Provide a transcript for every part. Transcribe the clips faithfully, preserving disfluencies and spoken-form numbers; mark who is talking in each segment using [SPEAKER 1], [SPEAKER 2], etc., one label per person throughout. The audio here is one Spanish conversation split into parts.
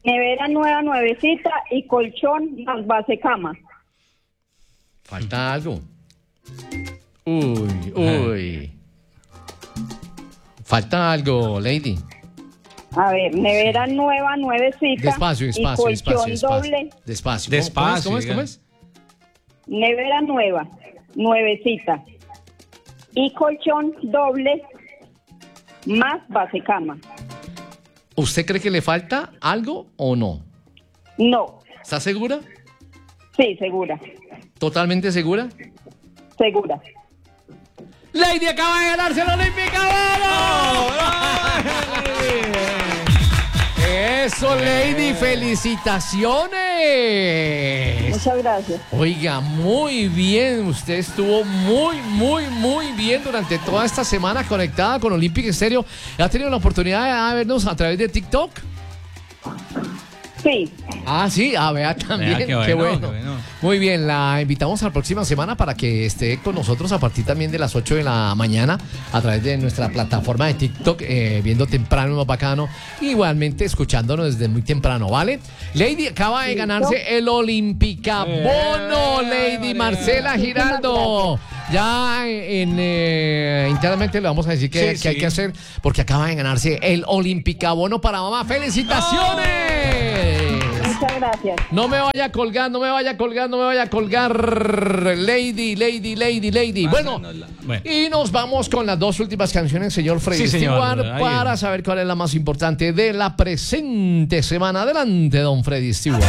[SPEAKER 1] nevera nueva, nuevecita y colchón más base cama.
[SPEAKER 2] Falta algo. Uy, uy. Falta algo, Lady.
[SPEAKER 1] A ver, nevera nueva, nuevecita
[SPEAKER 2] Despacio, despacio,
[SPEAKER 1] y colchón
[SPEAKER 2] despacio,
[SPEAKER 1] doble.
[SPEAKER 2] despacio. Despacio.
[SPEAKER 3] Despacio,
[SPEAKER 2] ¿Cómo es? ¿Cómo es? ¿Cómo es?
[SPEAKER 1] Nevera nueva, nuevecita y colchón doble más base cama.
[SPEAKER 2] ¿Usted cree que le falta algo o no?
[SPEAKER 1] No,
[SPEAKER 2] ¿Está segura?
[SPEAKER 1] sí, segura,
[SPEAKER 2] ¿Totalmente segura?
[SPEAKER 1] segura.
[SPEAKER 2] Lady acaba de ganarse la Olímpica. ¡Vamos! Eso, Lady, felicitaciones.
[SPEAKER 1] Muchas gracias.
[SPEAKER 2] Oiga, muy bien, usted estuvo muy, muy, muy bien durante toda esta semana conectada con Olympic Stereo. ¿Ha tenido la oportunidad de vernos a través de TikTok?
[SPEAKER 1] Sí,
[SPEAKER 2] Ah, sí, ah, vea también,
[SPEAKER 3] Vea,
[SPEAKER 2] qué,
[SPEAKER 3] qué
[SPEAKER 2] bueno,
[SPEAKER 3] bueno, qué bueno.
[SPEAKER 2] Muy bien, la invitamos a la próxima semana para que esté con nosotros a partir también de las ocho de la mañana a través de nuestra plataforma de TikTok, eh, viendo temprano más bacano, igualmente escuchándonos desde muy temprano, ¿vale? Lady acaba de
[SPEAKER 1] ¿Listo?
[SPEAKER 2] ganarse el Olímpica Bono, Lady Marcela Giraldo. Ya en eh, internamente le vamos a decir que,
[SPEAKER 3] Sí,
[SPEAKER 2] que hay
[SPEAKER 3] sí.
[SPEAKER 2] que hacer porque acaba de ganarse el Olímpica Bono para mamá. ¡Felicitaciones!
[SPEAKER 1] muchas gracias.
[SPEAKER 2] No me vaya a colgar, no me vaya a colgar, no me vaya a colgar. Lady, lady, lady, lady. Bueno,
[SPEAKER 3] Pásanola. Bueno.
[SPEAKER 2] y nos vamos con las dos últimas canciones, señor Freddy
[SPEAKER 3] Sí, señor.
[SPEAKER 2] Stewart,
[SPEAKER 3] Ahí
[SPEAKER 2] para
[SPEAKER 3] es.
[SPEAKER 2] saber cuál es la más importante de la presente semana. Adelante, don Freddy Stewart.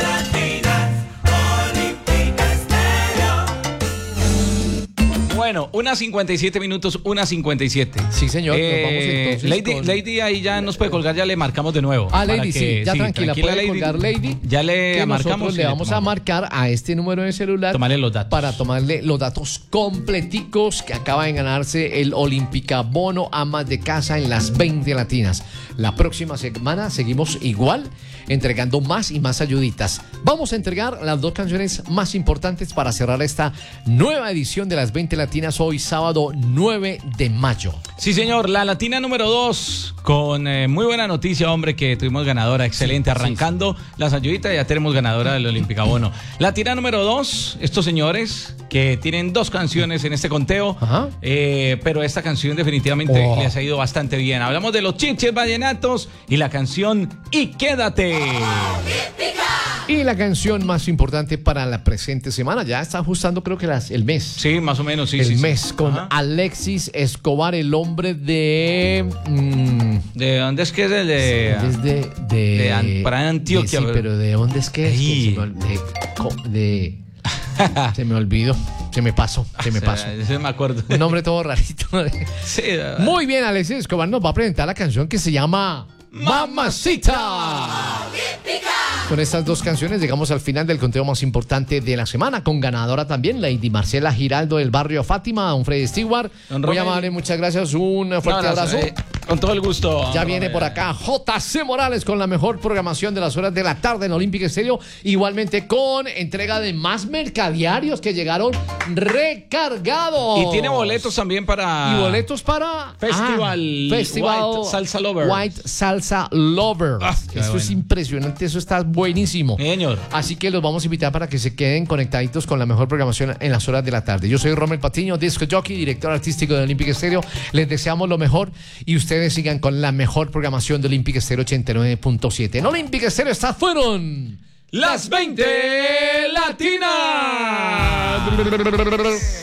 [SPEAKER 3] Bueno, una cincuenta y siete minutos, una cincuenta y siete.
[SPEAKER 2] Sí, señor, nos vamos entonces
[SPEAKER 3] Lady,
[SPEAKER 2] con-
[SPEAKER 3] Lady ahí ya nos puede colgar, ya le marcamos de nuevo.
[SPEAKER 2] Ah,
[SPEAKER 3] para
[SPEAKER 2] Lady,
[SPEAKER 3] que-
[SPEAKER 2] sí, ya tranquila, puede colgar Lady.
[SPEAKER 3] Ya le
[SPEAKER 2] que
[SPEAKER 3] marcamos.
[SPEAKER 2] nosotros
[SPEAKER 3] y
[SPEAKER 2] le vamos a
[SPEAKER 3] tomamos.
[SPEAKER 2] marcar a este número de celular.
[SPEAKER 3] Tomarle los datos.
[SPEAKER 2] Para tomarle los datos completicos que acaba de ganarse el Olímpica Bono Amas de Casa en las veinte latinas. La próxima semana seguimos igual, entregando más y más ayuditas. Vamos a entregar las dos canciones más importantes para cerrar esta nueva edición de las veinte latinas hoy sábado nueve de mayo.
[SPEAKER 3] Sí, señor, la latina número dos, con eh, muy buena noticia, hombre, que tuvimos ganadora, excelente,
[SPEAKER 2] Sí, sí,
[SPEAKER 3] arrancando las ayuditas, ya tenemos ganadora del Olímpica Bono. Latina número dos, estos señores que tienen dos canciones en este conteo,
[SPEAKER 2] Ajá.
[SPEAKER 3] eh, pero esta canción definitivamente
[SPEAKER 2] Oh.
[SPEAKER 3] les ha ido bastante bien. Hablamos de los Chiches Vallenatos y la canción Y Quédate.
[SPEAKER 2] Y la canción más importante para la presente semana, ya está ajustando creo que las, el mes.
[SPEAKER 3] Sí, más o menos, sí,
[SPEAKER 2] el
[SPEAKER 3] sí, sí.
[SPEAKER 2] mes con
[SPEAKER 3] Ajá.
[SPEAKER 2] Alexis Escobar, el hombre de... mm,
[SPEAKER 3] ¿De dónde es que es el de...?
[SPEAKER 2] es de... de,
[SPEAKER 3] de An- para Antioquia,
[SPEAKER 2] de- sí,
[SPEAKER 3] pero-
[SPEAKER 2] pero ¿de dónde es que es?
[SPEAKER 3] Ahí.
[SPEAKER 2] Que se me ol- de, co- de- se me olvidó, se me pasó, se me
[SPEAKER 3] O sea,
[SPEAKER 2] pasó.
[SPEAKER 3] ese me acuerdo.
[SPEAKER 2] Un nombre todo rarito.
[SPEAKER 3] Sí,
[SPEAKER 2] Muy bien, Alexis Escobar nos va a presentar la canción que se llama Mamacita. Con estas dos canciones llegamos al final del conteo más importante de la semana, con ganadora también, Lady Marcela Giraldo del barrio Fátima, don Freddy Stewart.
[SPEAKER 3] Don
[SPEAKER 2] Muy
[SPEAKER 3] Romel.
[SPEAKER 2] amable, muchas gracias, un fuerte
[SPEAKER 3] Un
[SPEAKER 2] abrazo.
[SPEAKER 3] eh, con todo el gusto.
[SPEAKER 2] Ya viene por acá J C Morales con la mejor programación de las horas de la tarde en Olímpica Estéreo. Igualmente con entrega de más mercadiarios que llegaron recargados.
[SPEAKER 3] Y tiene boletos también para...
[SPEAKER 2] Y boletos para
[SPEAKER 3] Festival
[SPEAKER 2] Ah, Festival
[SPEAKER 3] White Salsa Lovers.
[SPEAKER 2] White Salsa Lovers.
[SPEAKER 3] Ah, qué
[SPEAKER 2] Eso es
[SPEAKER 3] bueno.
[SPEAKER 2] impresionante, eso está buenísimo.
[SPEAKER 3] Señor.
[SPEAKER 2] Así que los vamos a invitar para que se queden conectaditos con la mejor programación en las horas de la tarde. Yo soy Romel Patiño, disco jockey, director artístico de Olímpica Estéreo. Les deseamos lo mejor y ustedes sigan con la mejor programación de Olímpica Estéreo ochenta y nueve punto siete. En Olímpica Estéreo estas fueron
[SPEAKER 3] Las veinte Latinas.